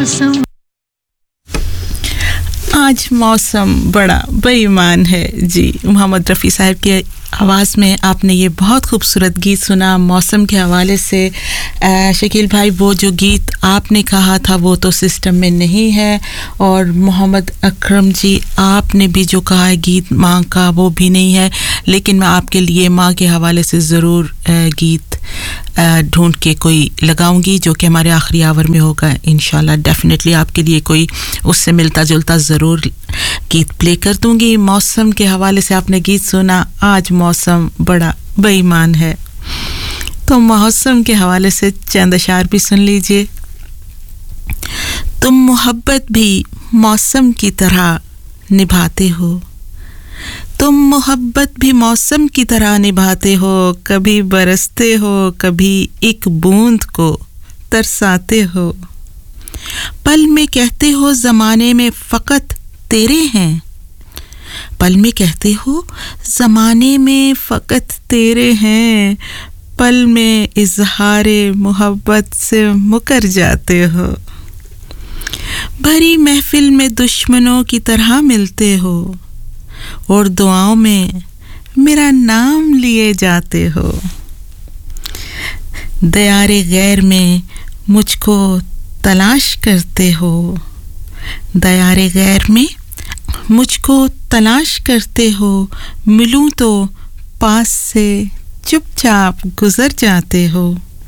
आज मौसम बड़ा बेईमान है जी। मोहम्मद रफ़ी साहब की आवाज़ में आपने ये बहुत खूबसूरत गीत सुना मौसम के हवाले से। शकील भाई, वो जो गीत आपने कहा था वो तो सिस्टम में नहीं है, और मोहम्मद अकरम जी आपने भी जो कहा है गीत माँ का, वो भी नहीं है, लेकिन मैं आपके लिए माँ के हवाले से ज़रूर गीत ढूंढ के कोई लगाऊंगी जो कि हमारे आखिरी आवर में होगा इंशाल्लाह। डेफिनेटली आपके लिए कोई उससे मिलता जुलता ज़रूर गीत प्ले कर दूंगी। मौसम के हवाले से आपने गीत सुना, आज मौसम बड़ा बेईमान है, तो मौसम के हवाले से चंद अशार भी सुन लीजिए। तुम मोहब्बत भी मौसम की तरह निभाते हो, तुम मोहब्बत भी मौसम की तरह निभाते हो, कभी बरसते हो, कभी एक बूंद को तरसाते हो। पल में कहते हो ज़माने में फ़कत तेरे हैं, पल में कहते हो ज़माने में फ़कत तेरे हैं, पल में इज़हारे मोहब्बत से मुकर जाते हो। भरी महफिल में दुश्मनों की तरह मिलते हो, और दुआओं में मेरा नाम लिए जाते हो। दयारे गैर में मुझको तलाश करते हो, दयारे गैर में मुझको तलाश करते हो, मिलूं तो पास से चुपचाप गुजर जाते हो।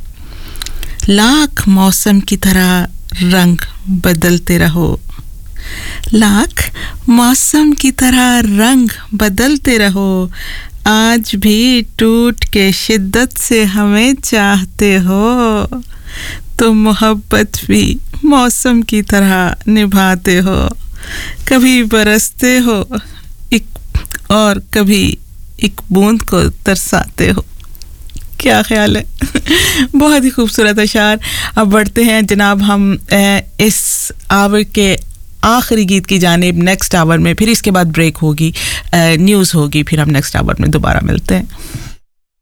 लाख मौसम की तरह रंग बदलते रहो, लाख मौसम की तरह रंग बदलते रहो, आज भी टूट के शिद्दत से हमें चाहते हो। तुम मोहब्बत भी मौसम की तरह निभाते हो, कभी बरसते हो और कभी एक बूंद को तरसाते हो। क्या ख्याल है? बहुत ही खूबसूरत अशार। अब बढ़ते हैं जनाब हम इस आवर के आखिरी गीत की जानिब नेक्स्ट आवर में, फिर इसके बाद ब्रेक होगी, न्यूज़ होगी, फिर हम नेक्स्ट आवर में दोबारा मिलते हैं।